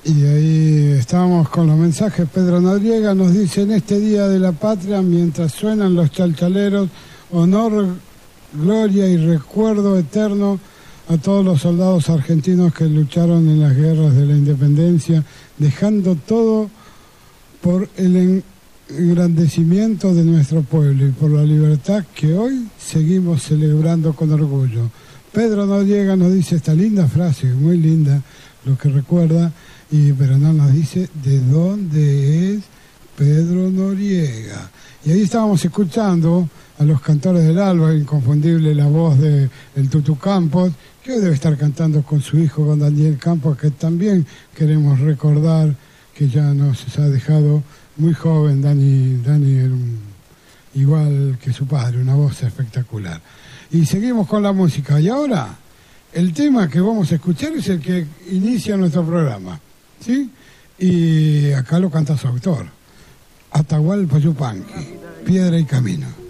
Y ahí estamos con los mensajes. Pedro Noriega nos dice: en este Día de la Patria, mientras suenan los chalchaleros, honor, gloria y recuerdo eterno a todos los soldados argentinos que lucharon en las guerras de la independencia, dejando todo por el engrandecimiento de nuestro pueblo y por la libertad que hoy seguimos celebrando con orgullo. Pedro Noriega nos dice esta linda frase, muy linda, lo que recuerda, pero no nos dice de dónde es Pedro Noriega. Y ahí estábamos escuchando a los Cantores del Alba, inconfundible la voz de el Tutu Campos, que hoy debe estar cantando con su hijo, con Daniel Campos, que también queremos recordar que ya nos ha dejado muy joven. Dani era igual que su padre, una voz espectacular. Y seguimos con la música. Y ahora, el tema que vamos a escuchar es el que inicia nuestro programa, ¿sí? Y acá lo canta su autor, Atahualpa Yupanqui, Piedra y Camino.